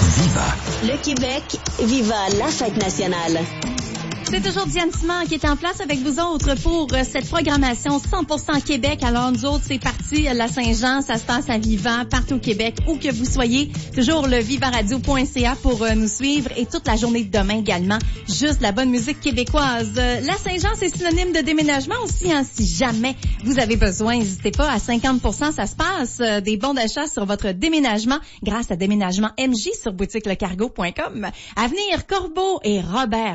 Viva. Le Québec, viva la fête nationale. C'est toujours Diane Simard qui est en place avec vous autres pour cette programmation 100% Québec. Alors, nous autres, c'est parti. La Saint-Jean, ça se passe à Viva, partout au Québec, où que vous soyez. Toujours le vivaradio.ca pour nous suivre et toute la journée de demain également. Juste la bonne musique québécoise. La Saint-Jean, c'est synonyme de déménagement aussi. Hein, si jamais vous avez besoin, n'hésitez pas. À 50%, ça se passe. Des bons d'achat sur votre déménagement grâce à Déménagement MJ sur boutiquelecargo.com. À venir, Corbeau et Robert